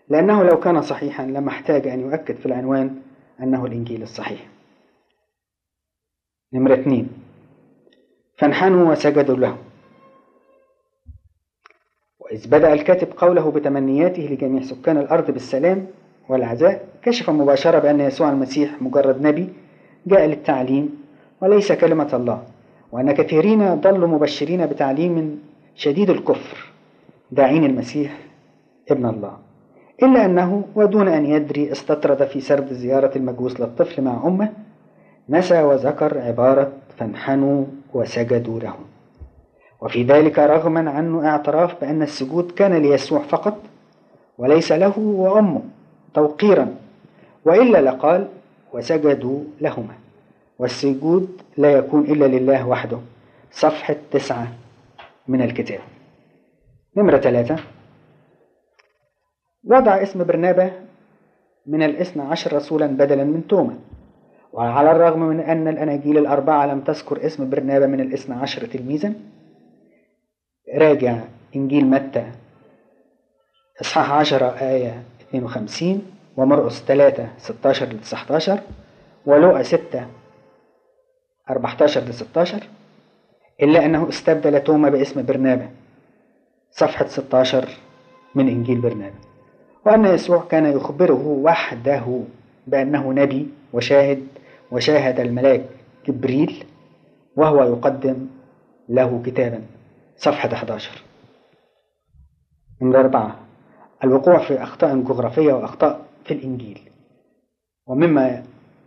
لأنه لو كان صحيحا لما احتاج أن يؤكد في العنوان أنه الإنجيل الصحيح. نمرة 2: فانحنوا وسجدوا له. وإذ بدأ الكاتب قوله بتمنياته لجميع سكان الأرض بالسلام والعزاء، كشف مباشرة بأن يسوع المسيح مجرد نبي جاء للتعليم وليس كلمة الله، وأن كثيرين ضلوا مبشرين بتعليم شديد الكفر داعين المسيح ابن الله، إلا أنه ودون أن يدري استطرد في سرد زيارة المجوس للطفل مع أمه نسى وذكر عبارة فانحنوا وسجدوا له، وفي ذلك رغما عنه اعتراف بأن السجود كان ليسوع فقط وليس له وأمه توقيرا، وإلا لقال وسجدوا لهما، والسجود لا يكون إلا لله وحده. صفحة 9 من الكتاب. نمرة 3: وضع اسم برنابا من 12 رسولا بدلا من توما. وعلى الرغم من أن الأناجيل الأربعة لم تذكر اسم برنابا من 12 تلميذا، راجع إنجيل متى إصحاح 10 آية 52، ومرقس 3 16-19، ولوقا 6 14-16، إلا أنه استبدل توما باسم برنابا. صفحة 16 من إنجيل برنابا. وأن يسوع كان يخبره وحده بأنه نبي وشاهد الملاك جبريل وهو يقدم له كتابا. صفحة 11. نمرة 4: الوقوع في أخطاء جغرافية وأخطاء في الإنجيل. ومما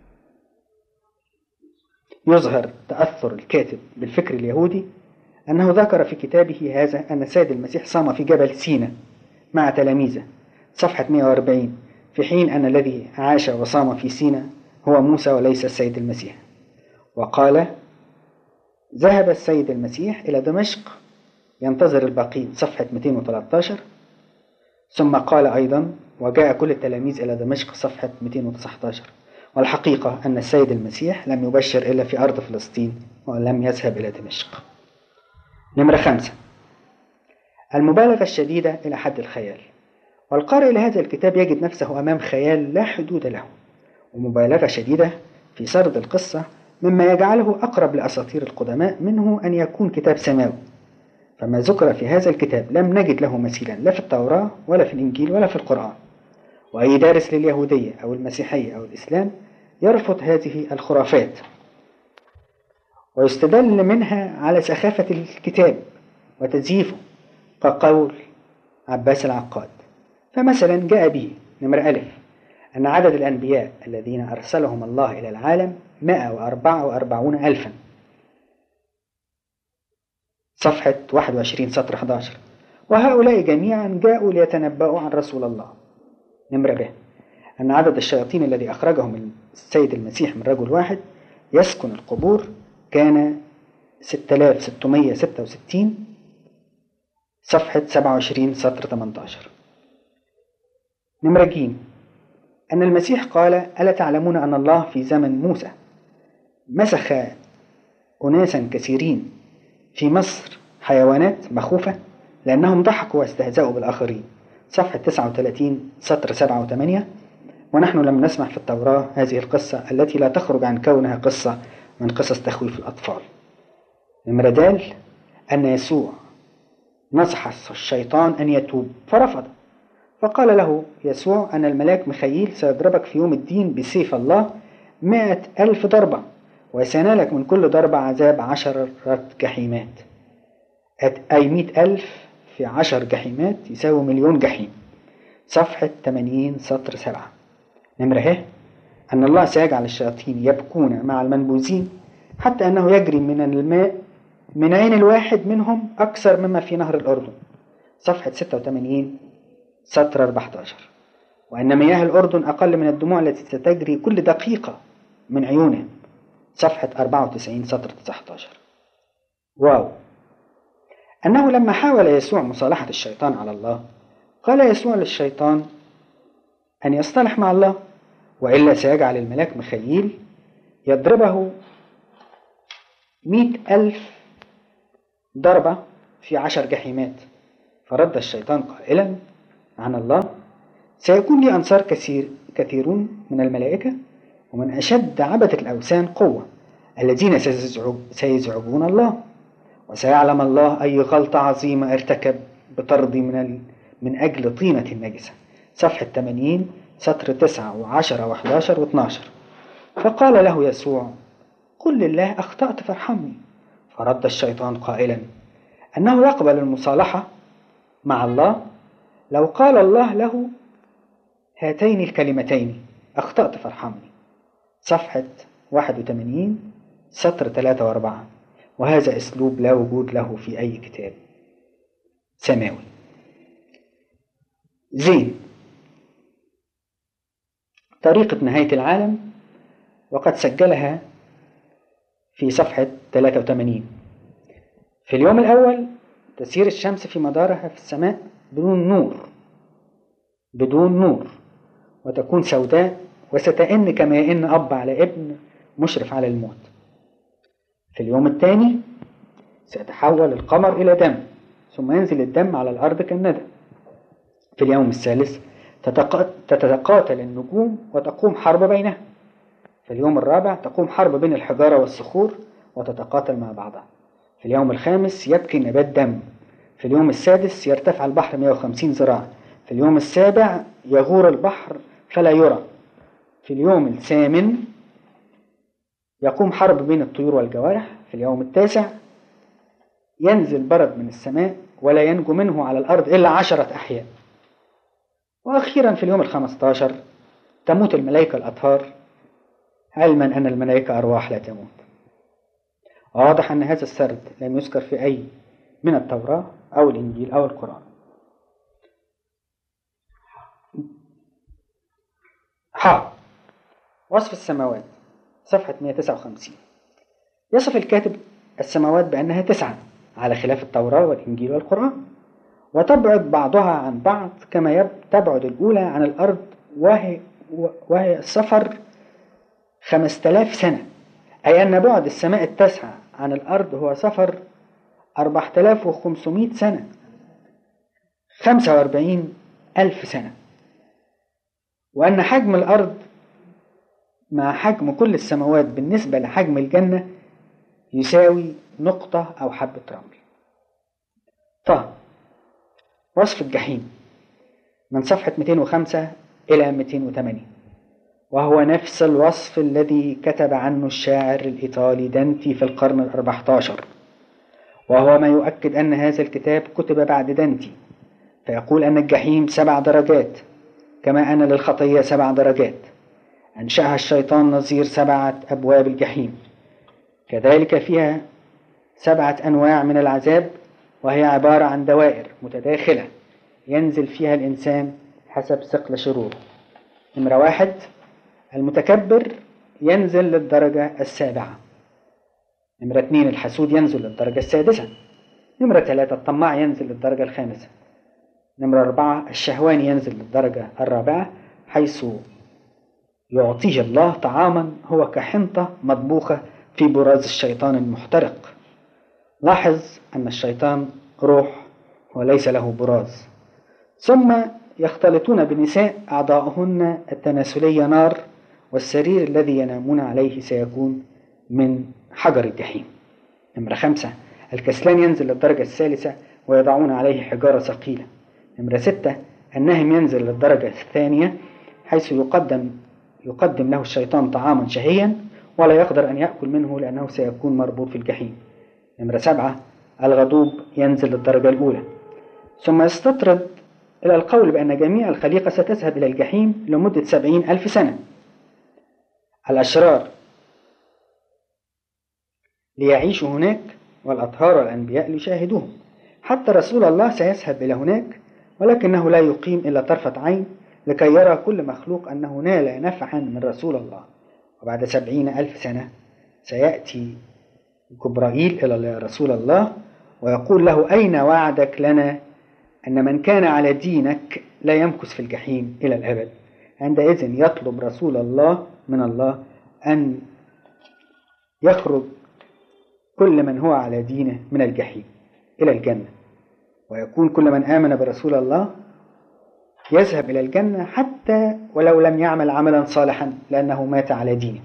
يظهر تأثر الكاتب بالفكر اليهودي أنه ذكر في كتابه هذا أن السيد المسيح صام في جبل سينا مع تلاميذه. صفحة 140، في حين أن الذي عاش وصام في سينا هو موسى وليس السيد المسيح. وقال ذهب السيد المسيح إلى دمشق ينتظر الباقين. صفحة 213. ثم قال أيضا وجاء كل التلاميذ إلى دمشق. صفحة 219. والحقيقة أن السيد المسيح لم يبشر إلا في أرض فلسطين ولم يذهب إلى دمشق. نمرة 5: المبالغة الشديدة إلى حد الخيال. والقارئ لهذا الكتاب يجد نفسه أمام خيال لا حدود له ومبالغة شديدة في سرد القصة، مما يجعله أقرب لأساطير القدماء منه أن يكون كتاب سماوي. فما ذكر في هذا الكتاب لم نجد له مثيلا لا في التوراة ولا في الإنجيل ولا في القرآن. وأي دارس لليهودية أو المسيحية أو الإسلام يرفض هذه الخرافات ويستدل منها على سخافة الكتاب وتزييفه، كقول عباس العقاد. فمثلا جاء به نمرة 1 أن عدد الأنبياء الذين أرسلهم الله إلى العالم 144,000. صفحة 21 سطر 11. وهؤلاء جميعا جاءوا ليتنبأوا عن رسول الله. نمرة ب أن عدد الشياطين الذي أخرجهم السيد المسيح من رجل واحد يسكن القبور كان 6666. صفحة 27 سطر 18. نمرة ج أن المسيح قال ألا تعلمون أن الله في زمن موسى مسخ أناسا كثيرين في مصر حيوانات مخوفة لأنهم ضحكوا واستهزأوا بالآخرين. صفحة 39 سطر 7 و8. ونحن لم نسمع في التوراة هذه القصة التي لا تخرج عن كونها قصة من قصص تخويف الأطفال. نمرة د أن يسوع نصح الشيطان أن يتوب فرفض، فقال له يسوع أن الملاك ميخائيل سيضربك في يوم الدين بسيف الله 100,000 ضربة، وسينالك من كل ضربة عذاب 10 جحيمات، أي 100,000 في 10 جحيمات يساوي 1,000,000 جحيم. صفحة 80 سطر 7. نمرة ه أن الله سيجعل الشياطين يبكون مع المنبوذين حتى أنه يجري من الماء من عين الواحد منهم أكثر مما في نهر الأردن. صفحة 86 سطر 14. وأن مياه الأردن أقل من الدموع التي ستجري كل دقيقة من عيونهم. صفحة 94 سطر 19. واو. أنه لما حاول يسوع مصالحة الشيطان على الله قال يسوع للشيطان أن يصطلح مع الله وإلا سيجعل الملاك ميخائيل يضربه 100,000 ضربة في 10 جحيمات. فرد الشيطان قائلا عن الله سيكون لي أنصار كثيرون من الملائكة ومن أشد عبدة الأوثان قوة، الذين سيزعجون الله، وسيعلم الله أي غلطة عظيمة ارتكب بطردي من أجل طينة النجسة. صفحة 80 سطر 9 و10 و11 و12. فقال له يسوع: قل لله أخطأت فارحمني. فرد الشيطان قائلا أنه يقبل المصالحة مع الله لو قال الله له هاتين الكلمتين: أخطأت فارحمني. صفحة 81 سطر 3 و4. وهذا أسلوب لا وجود له في أي كتاب سماوي. زين. طريقة نهاية العالم، وقد سجلها في صفحة 83. في اليوم الأول تسير الشمس في مدارها في السماء بدون نور وتكون سوداء، وستئن كما يئن أب على ابن مشرف على الموت. في اليوم الثاني سيتحول القمر إلى دم، ثم ينزل الدم على الأرض كالندى. في اليوم الثالث تتقاتل النجوم وتقوم حرب بينها. في اليوم الرابع تقوم حرب بين الحجارة والصخور وتتقاتل مع بعضها. في اليوم الخامس يبكي نبات دم. في اليوم السادس يرتفع البحر 150 ذراع. في اليوم السابع يغور البحر فلا يرى. في اليوم الثامن يقوم حرب بين الطيور والجوارح. في اليوم التاسع ينزل برد من السماء ولا ينجو منه على الأرض إلا 10 أحياء. وأخيرا في اليوم ال15 تموت الملائكة الأطهار، علما أن الملائكة أرواح لا تموت. واضح أن هذا السرد لم يذكر في أي من التوراة أو الإنجيل أو القرآن. وصف السماوات، صفحة 159. يصف الكاتب السماوات بأنها 9 على خلاف التوراة والإنجيل والقرآن، وتبعد بعضها عن بعض كما تبعد الأولى عن الأرض، وهي السفر 5000 سنة، أي أن بعد السماء التاسعة عن الأرض هو سفر 4500 سنة، 45,000 سنة، وأن حجم الأرض مع حجم كل السماوات بالنسبة لحجم الجنة يساوي نقطة أو حبة رمل. وصف الجحيم من صفحة 205 إلى 208، وهو نفس الوصف الذي كتب عنه الشاعر الإيطالي دانتي في القرن ال14، وهو ما يؤكد أن هذا الكتاب كتب بعد دانتي، فيقول أن الجحيم 7 درجات، كما أن للخطية 7 درجات أنشأها الشيطان نظير 7 أبواب الجحيم. كذلك فيها 7 أنواع من العذاب، وهي عبارة عن دوائر متداخلة ينزل فيها الإنسان حسب ثقل شروره. نمرة 1: المتكبر ينزل للدرجة 7. نمرة 2: الحسود ينزل للدرجة 6. نمرة 3: الطماع ينزل للدرجة 5. نمرة 4: الشهواني ينزل للدرجة 4، حيث يعطيه الله طعاما هو كحنطة مطبوخة في براز الشيطان المحترق. لاحظ أن الشيطان روح وليس له براز. ثم يختلطون بنساء أعضاؤهن التناسلية نار، والسرير الذي ينامون عليه سيكون من حجر الجحيم. نمرة 5: الكسلان ينزل للدرجة 3 ويضعون عليه حجارة ثقيلة. نمرة 6: الناهم ينزل للدرجة 2، حيث يقدم له الشيطان طعاما شهيا ولا يقدر أن يأكل منه لأنه سيكون مربوط في الجحيم. نمرة 7: الغضوب ينزل للدرجة الأولى. ثم يستطرد إلى القول بأن جميع الخليقة ستذهب إلى الجحيم لمدة 70,000 سنة. الأشرار ليعيشوا هناك، والأطهار والأنبياء ليشاهدوهم. حتى رسول الله سيذهب إلى هناك، ولكنه لا يقيم إلا طرفة عين لكي يرى كل مخلوق أنه نال نفعا من رسول الله. وبعد 70,000 سنة سيأتي جبرائيل إلى رسول الله ويقول له: أين وعدك لنا أن من كان على دينك لا يمكث في الجحيم إلى الأبد؟ عندئذ يطلب رسول الله من الله أن يخرج كل من هو على دينه من الجحيم إلى الجنة، ويكون كل من آمن برسول الله يذهب إلى الجنة حتى ولو لم يعمل عملا صالحا لأنه مات على دينه.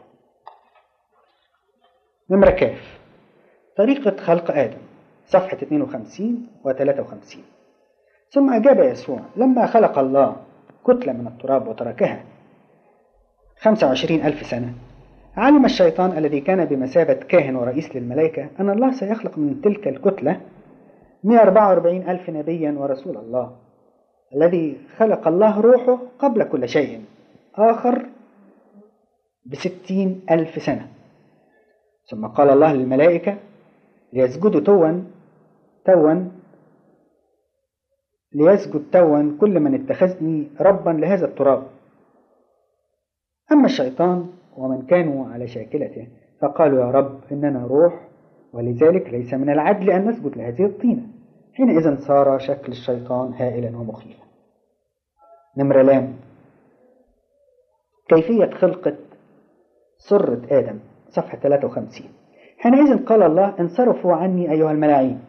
نمرة كاف، طريقة خلق آدم، صفحة 52 و 53. ثم أجاب يسوع: لما خلق الله كتلة من التراب وتركها 25,000 سنة، علم الشيطان الذي كان بمثابة كاهن ورئيس للملائكة أن الله سيخلق من تلك الكتلة 144,000 نبيا ورسول الله، الذي خلق الله روحه قبل كل شيء آخر ب60,000 سنة. ثم قال الله للملائكة ليسجد توا كل من اتخذني ربا لهذا التراب. أما الشيطان ومن كانوا على شاكلته فقالوا: يا رب إننا روح، ولذلك ليس من العدل أن نسجد لهذه الطينة. حينئذ صار شكل الشيطان هائلا ومخيفا. نمرة لام، كيفية خلقة سرة آدم، صفحة 53. حينئذ قال الله: انصرفوا عني أيها الملاعين.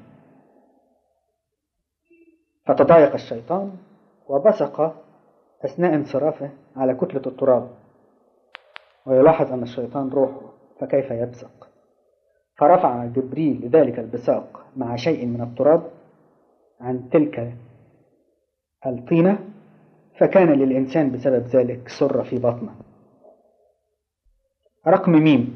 فتضايق الشيطان وبصق أثناء انصرافه على كتلة التراب، ويلاحظ أن الشيطان روحه فكيف يبصق، فرفع جبريل لذلك البصاق مع شيء من التراب عن تلك الطينة، فكان للإنسان بسبب ذلك سرة في بطنه. رقم ميم،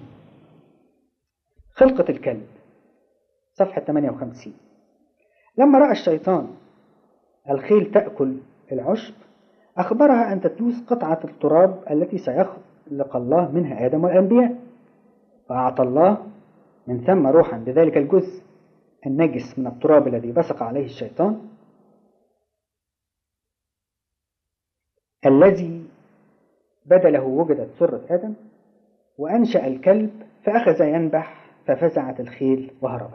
خلقة الكلب، صفحة 58. لما رأى الشيطان الخيل تأكل العشب، أخبرها أن تدوس قطعة التراب التي سيخلق الله منها آدم والأنبياء، فأعطى الله من ثم روحا لذلك الجزء النجس من التراب الذي بصق عليه الشيطان، الذي بدله وجدت سرة آدم، وأنشأ الكلب فأخذ ينبح، ففزعت الخيل وهربت.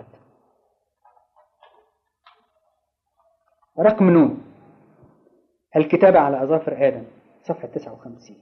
رقم نون، الكتابة على أظافر آدم، صفحة 59.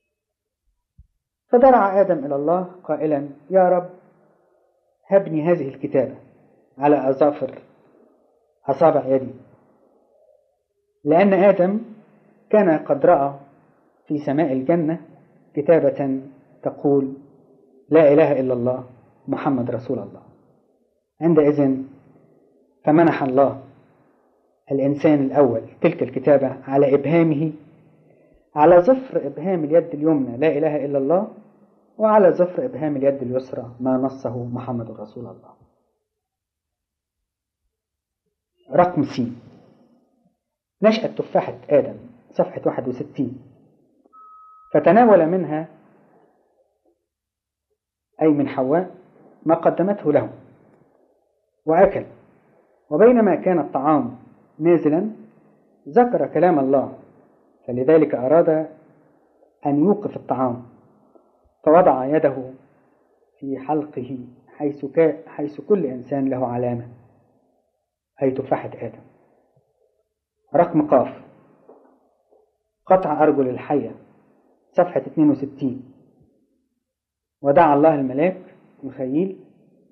فضرع آدم إلى الله قائلا: يا رب هبني هذه الكتابة على أصابع يدي، لأن آدم كان قد رأى في سماء الجنة كتابة تقول: لا إله إلا الله محمد رسول الله. عندئذ فمنح الله الإنسان الأول تلك الكتابة على إبهامه، على ظفر إبهام اليد اليمنى لا إله إلا الله، وعلى ظفر إبهام اليد اليسرى ما نصه محمد رسول الله. رقم سي، نشأة تفاحة آدم، صفحة 61. فتناول منها أي من حواء ما قدمته له وأكل، وبينما كان الطعام نازلا ذكر كلام الله، فلذلك أراد أن يوقف الطعام، فوضع يده في حلقه حيث كل إنسان له علامة، أي تفاحة آدم. رقم قاف، قطع أرجل الحية، صفحة 62. ودعا الله الملاك ميخائيل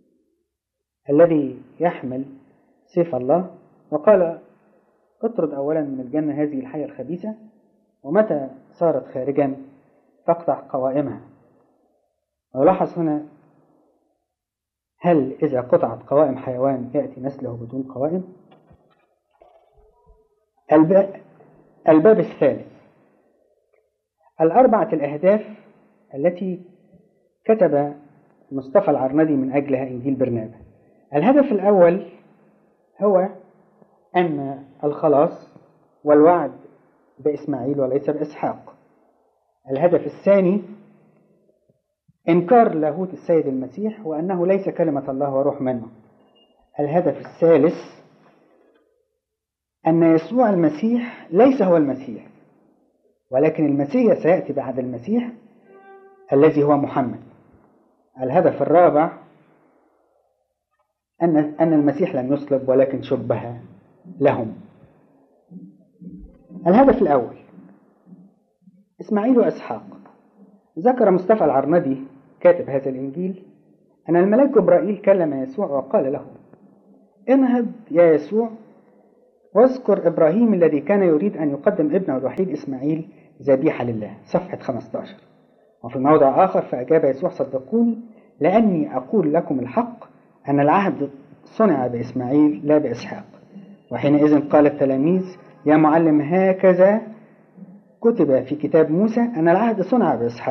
الذي يحمل سيف الله، وقال: اطرد أولا من الجنة هذه الحية الخبيثة، ومتى صارت خارجا فاقطع قوائمها. ولاحظ هنا: هل إذا قطعت قوائم حيوان يأتي نسله بدون قوائم؟ الباب الثالث، الأربعة الأهداف التي كتب مصطفى العرندي من أجلها إنجيل برنابا. الهدف الأول هو أن الخلاص والوعد بإسماعيل وليس بإسحاق. الهدف الثاني إنكار لاهوت السيد المسيح وأنه ليس كلمة الله وروح منه. الهدف الثالث أن يسوع المسيح ليس هو المسيح، ولكن المسيح سيأتي بعد المسيح الذي هو محمد. الهدف الرابع أن المسيح لم يصلب ولكن شبه لهم. الهدف الأول إسماعيل وإسحاق. ذكر مصطفى العرندي كاتب هذا الإنجيل أن الملاك جبرائيل كلم يسوع وقال له: انهض يا يسوع واذكر إبراهيم الذي كان يريد أن يقدم ابنه الوحيد إسماعيل ذبيحة لله، صفحة 15. وفي موضع آخر فأجاب يسوع: صدقوني لأني أقول لكم الحق أن العهد صنع بإسماعيل لا بإسحاق. وحينئذ قال التلاميذ: يا معلم، هكذا كتب في كتاب موسى أن العهد صنع بإسحاق.